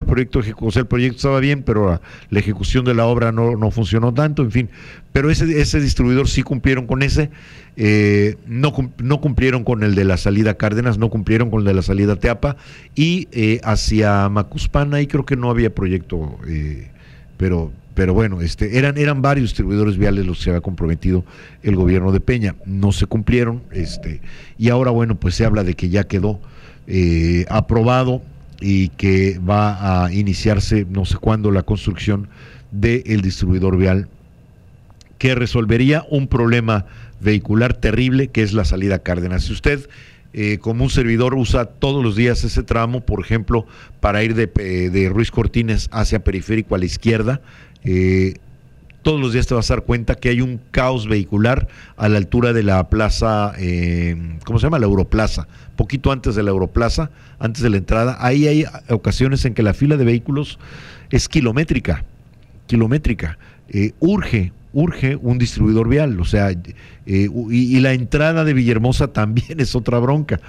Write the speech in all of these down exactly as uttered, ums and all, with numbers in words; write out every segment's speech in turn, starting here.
proyecto, o sea, el proyecto estaba bien, pero la, la ejecución de la obra no, no funcionó tanto, en fin. Pero ese, ese distribuidor sí cumplieron con ese, eh, no, no cumplieron con el de la salida Cárdenas, no cumplieron con el de la salida Teapa, y eh, hacia Macuspana, ahí creo que no había proyecto, eh, pero... Pero bueno, este, eran, eran varios distribuidores viales los que se había comprometido el gobierno de Peña, no se cumplieron, este, y ahora bueno, pues se habla de que ya quedó eh, aprobado y que va a iniciarse no sé cuándo la construcción del distribuidor vial que resolvería un problema vehicular terrible que es la salida Cárdenas. Si usted Eh, como un servidor usa todos los días ese tramo, por ejemplo, para ir de, de Ruiz Cortines hacia Periférico a la izquierda, eh, todos los días te vas a dar cuenta que hay un caos vehicular a la altura de la plaza, eh, ¿cómo se llama? La Europlaza, poquito antes de la Europlaza, antes de la entrada. Ahí hay ocasiones en que la fila de vehículos es kilométrica, kilométrica, eh, urge urge un distribuidor vial, o sea, eh, y, y la entrada de Villahermosa también es otra bronca.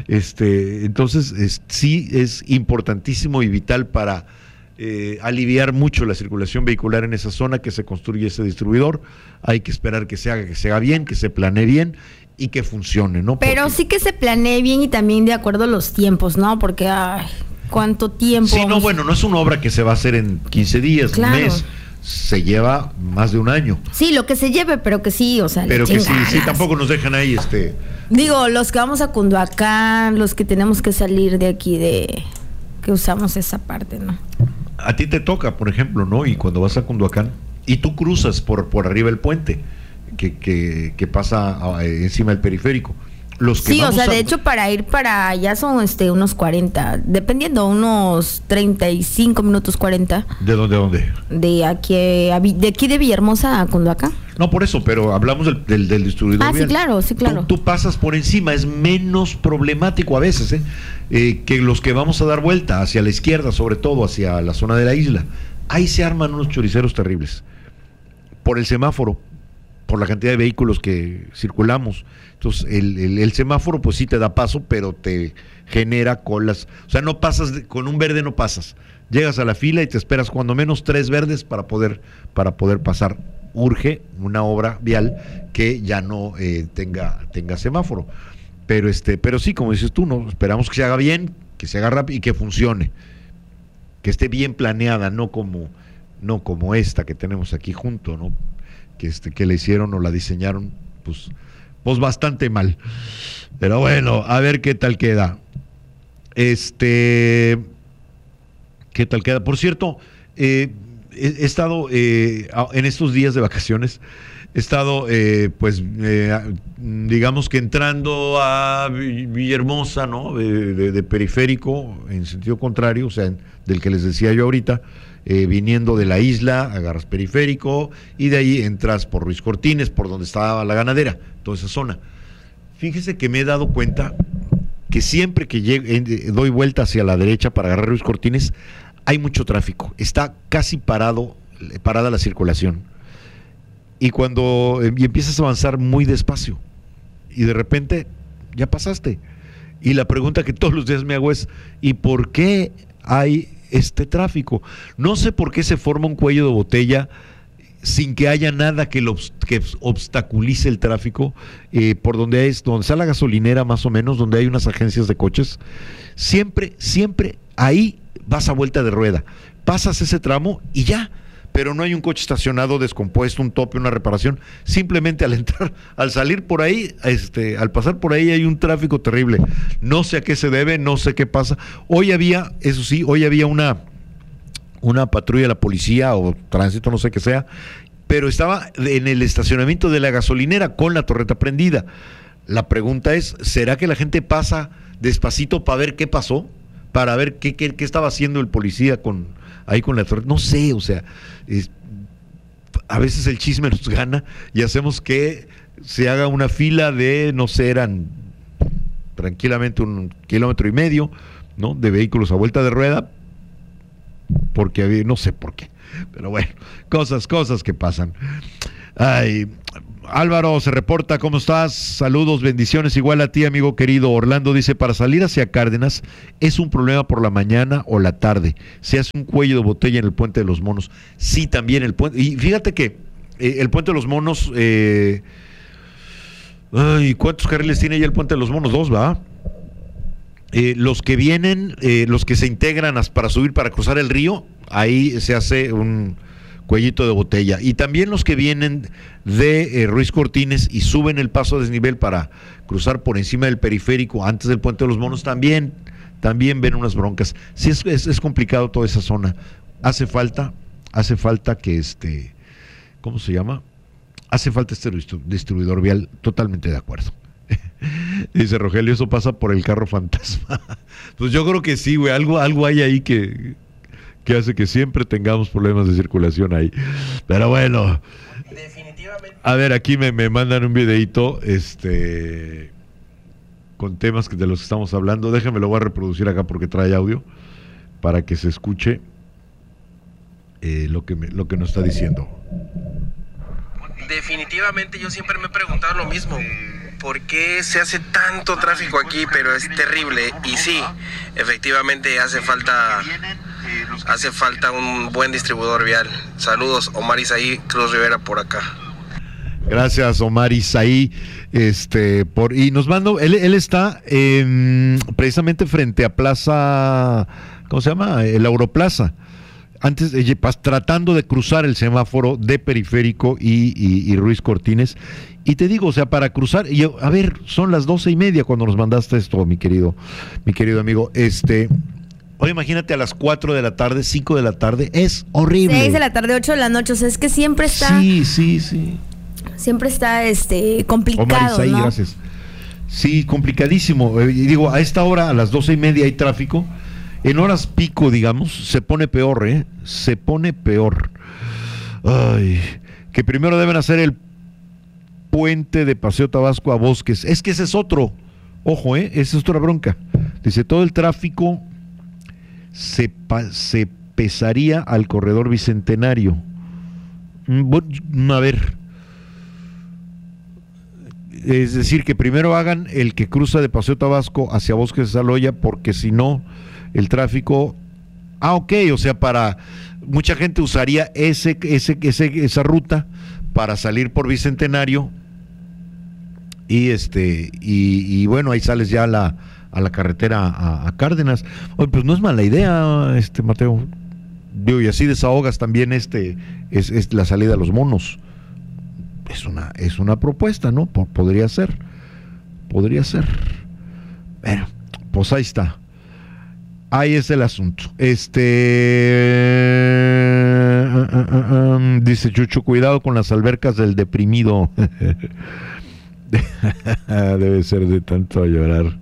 Este, entonces, es, sí es importantísimo y vital para eh, aliviar mucho la circulación vehicular en esa zona que se construye ese distribuidor. Hay que esperar que se haga, que se haga bien, que se planee bien y que funcione, ¿no? Pero Porque, sí que se planee bien y también de acuerdo a los tiempos, ¿no? Porque, ay, ¿cuánto tiempo? Sí, no, bueno, no es una obra que se va a hacer en quince días, claro. un mes. Se lleva más de un año. Sí, lo que se lleve, pero que sí, o sea, pero que sí, ganas. sí, tampoco nos dejan ahí, este. Digo, los que vamos a Cunduacán, los que tenemos que salir de aquí de que usamos esa parte, ¿no? A ti te toca, por ejemplo, ¿no? Y cuando vas a Cunduacán y tú cruzas por por arriba el puente que que, que pasa eh, encima del periférico. Los que sí, o sea, a... de hecho para ir para allá son este unos cuarenta, dependiendo, unos treinta y cinco minutos, cuarenta. ¿De dónde a dónde? De aquí, de aquí de Villahermosa a Cunduacán. No, por eso, pero hablamos del, del, del distribuidor Ah, vial. sí, claro, sí, claro. Tú, tú pasas por encima, es menos problemático a veces, ¿eh? Eh, que los que vamos a dar vuelta hacia la izquierda, sobre todo hacia la zona de la isla. Ahí se arman unos choriceros terribles. Por el semáforo, por la cantidad de vehículos que circulamos. Entonces, el, el, el semáforo pues sí te da paso, pero te genera colas. O sea, no pasas, de, con un verde no pasas. Llegas a la fila y te esperas cuando menos tres verdes para poder, para poder pasar. Urge una obra vial que ya no eh, tenga, tenga semáforo. Pero este, pero sí, como dices tú, no esperamos que se haga bien, que se haga rápido y que funcione. Que esté bien planeada, no como, no como esta que tenemos aquí junto, ¿no? Que este, que le hicieron o la diseñaron, pues. Pues bastante mal. Pero bueno, a ver qué tal queda. Este, ¿qué tal queda? Por cierto, eh, he, he estado eh, en estos días de vacaciones, he estado, eh, pues, eh, digamos que entrando a Villahermosa, ¿no? De, de, de periférico, en sentido contrario, o sea, del que les decía yo ahorita. Eh, viniendo de la isla, agarras periférico y de ahí entras por Ruiz Cortines, por donde estaba la ganadera, toda esa zona. Fíjese que me he dado cuenta que siempre que llego, eh, doy vuelta hacia la derecha para agarrar Ruiz Cortines, hay mucho tráfico, está casi parado, parada la circulación. Y cuando eh, y empiezas a avanzar muy despacio, y de repente ya pasaste. Y la pregunta que todos los días me hago es, ¿y por qué hay este tráfico? No sé por qué se forma un cuello de botella sin que haya nada que, lo, que obstaculice el tráfico, eh, por donde es, donde está la gasolinera más o menos, donde hay unas agencias de coches, siempre, siempre ahí vas a vuelta de rueda, pasas ese tramo y ya, pero no hay un coche estacionado descompuesto, un tope, una reparación. Simplemente al entrar, al salir por ahí, este, al pasar por ahí hay un tráfico terrible. No sé a qué se debe, no sé qué pasa. Hoy había, eso sí, hoy había una, una patrulla de la policía o tránsito, no sé qué sea, pero estaba en el estacionamiento de la gasolinera con la torreta prendida. La pregunta es, ¿será que la gente pasa despacito para ver qué pasó? Para ver qué, qué, qué estaba haciendo el policía con ahí con la torreta. No sé, o sea, es, a veces el chisme nos gana y hacemos que se haga una fila de, no sé, eran tranquilamente un kilómetro y medio, ¿no? De vehículos a vuelta de rueda, porque había, no sé por qué, pero bueno, cosas, cosas que pasan. Ay, Álvaro se reporta, ¿cómo estás? Saludos, bendiciones, igual a ti, amigo querido. Orlando dice, para salir hacia Cárdenas es un problema por la mañana o la tarde. Se hace un cuello de botella en el Puente de los Monos. Sí, también el puente. Y fíjate que eh, el Puente de los Monos, eh, ay, ¿cuántos carriles tiene ya el Puente de los Monos? Dos, ¿va? Eh, los que vienen, eh, los que se integran para subir, para cruzar el río, ahí se hace un cuellito de botella. Y también los que vienen de eh, Ruiz Cortines y suben el paso a desnivel para cruzar por encima del periférico antes del Puente de los Monos, también, también ven unas broncas. Sí, es, es, es complicado toda esa zona. Hace falta, hace falta que este, ¿cómo se llama? Hace falta este distribuidor vial, totalmente de acuerdo. Dice Rogelio, eso pasa por el carro fantasma. Pues yo creo que sí, güey, algo, algo hay ahí que... que hace que siempre tengamos problemas de circulación ahí. Pero bueno, definitivamente. A ver, aquí me, me mandan un videito este, con temas que de los que estamos hablando. Déjenme, lo voy a reproducir acá porque trae audio para que se escuche eh, lo, que me, lo que nos está diciendo. Definitivamente yo siempre me he preguntado lo mismo. ¿Por qué se hace tanto tráfico aquí? Pero es terrible. Y sí, efectivamente hace falta... Hace falta un buen distribuidor vial. Saludos, Omar Isaí, Cruz Rivera por acá. Gracias, Omar Isaí. Este, por, y nos mandó, él, él está eh, precisamente frente a Plaza, ¿cómo se llama? El Europlaza. Antes, eh, tratando de cruzar el semáforo de Periférico y, y, y Ruiz Cortines. Y te digo, o sea, para cruzar, y yo, a ver, son las doce y media cuando nos mandaste esto, mi querido, mi querido amigo. Este. Oye, imagínate a las cuatro de la tarde, cinco de la tarde, es horrible. seis de la tarde, ocho de la noche, o sea, es que siempre está... Sí, sí, sí. Siempre está este complicado, Omar Isaí, ¿no? Gracias. Sí, complicadísimo. Eh, digo, a esta hora, a las doce y media hay tráfico. En horas pico, digamos, se pone peor, ¿eh? Se pone peor. Ay, que primero deben hacer el puente de Paseo Tabasco a Bosques. Es que ese es otro. Ojo, ¿eh? Esa es otra bronca. Dice, todo el tráfico... Se, pa, se pesaría al corredor bicentenario. A ver, es decir, que primero hagan el que cruza de Paseo Tabasco hacia Bosques de Saloya, porque si no, el tráfico... Ah, ok, o sea, para... Mucha gente usaría ese, ese, ese, esa ruta para salir por Bicentenario y este y, y bueno, ahí sales ya a la a la carretera a, a Cárdenas. Oye, pues no es mala idea, este Mateo. Digo, y así desahogas también este es, es la salida a Los Monos. Es una es una propuesta, ¿no? P- podría ser. Podría ser. Bueno, pues ahí está. Ahí es el asunto. Este uh, uh, uh, um, dice Chucho, cuidado con las albercas del deprimido. Debe ser de tanto a llorar.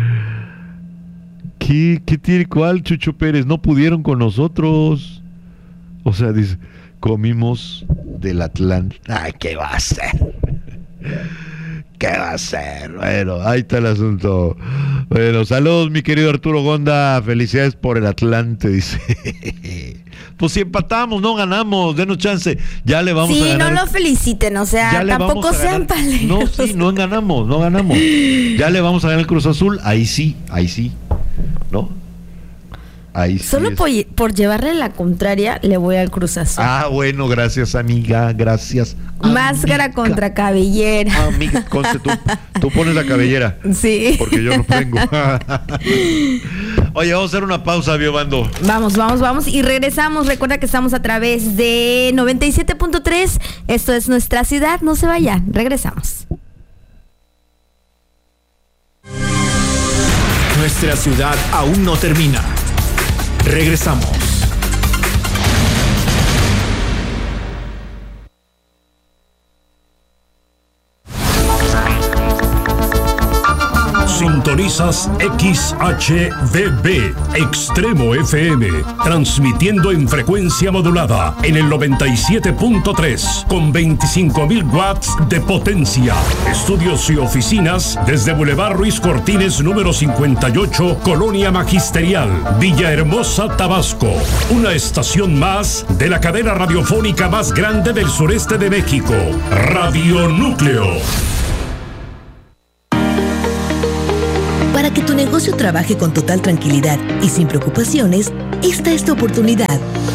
¿Qué, qué tiene cuál, Chucho Pérez? No pudieron con nosotros. O sea, dice, comimos del Atlántico. Ay, ¿qué va a hacer? ¿Qué va a hacer? Bueno, ahí está el asunto. Bueno, saludos, mi querido Arturo Gonda. Felicidades por el Atlante, dice. Pues si empatamos, no ganamos, denos chance. Ya le vamos sí, a ganar. Sí, no lo feliciten, o sea, tampoco sean paleros. No, sí, no ganamos, no ganamos. Ya le vamos a ganar el Cruz Azul, ahí sí, ahí sí, ¿no? Ahí sí. Solo por, por llevarle la contraria, le voy al Cruz Azul. Ah, bueno, gracias, amiga, gracias. Máscara amiga. Contra cabellera. Amiga, conste, tú, tú pones la cabellera. Sí. Porque yo no tengo. Oye, vamos a hacer una pausa, Biobando. Vamos, vamos, vamos. Y regresamos. Recuerda que estamos a través de noventa y siete punto tres. Esto es Nuestra Ciudad. No se vayan. Regresamos. Nuestra ciudad aún no termina. Regresamos. Sintonía Sintonizas X H V B, Extremo F M, transmitiendo en frecuencia modulada en el noventa y siete punto tres con veinticinco mil watts de potencia. Estudios y oficinas desde Boulevard Ruiz Cortines número cincuenta y ocho, Colonia Magisterial, Villahermosa, Tabasco. Una estación más de la cadena radiofónica más grande del sureste de México, Radio Núcleo. Para que tu negocio trabaje con total tranquilidad y sin preocupaciones, esta es tu oportunidad.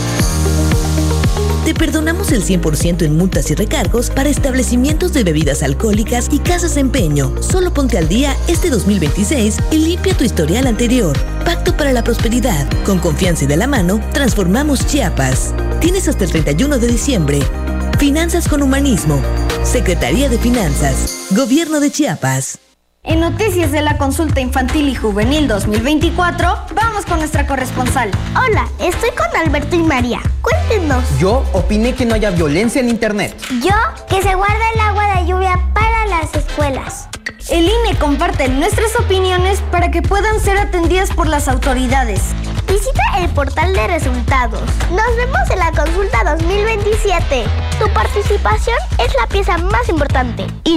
Te perdonamos el cien por ciento en multas y recargos para establecimientos de bebidas alcohólicas y casas de empeño. Solo ponte al día este dos mil veintiséis y limpia tu historial anterior. Pacto para la prosperidad. Con confianza y de la mano, transformamos Chiapas. Tienes hasta el treinta y uno de diciembre. Finanzas con humanismo. Secretaría de Finanzas. Gobierno de Chiapas. En Noticias de la Consulta Infantil y Juvenil dos mil veinticuatro, vamos con nuestra corresponsal. Hola, estoy con Alberto y María. Cuéntenos. Yo opiné que no haya violencia en internet. Yo, que se guarda el agua de lluvia para las escuelas. El I N E comparte nuestras opiniones para que puedan ser atendidas por las autoridades. Visita el portal de resultados. Nos vemos en la consulta dos mil veintisiete. Tu participación es la pieza más importante.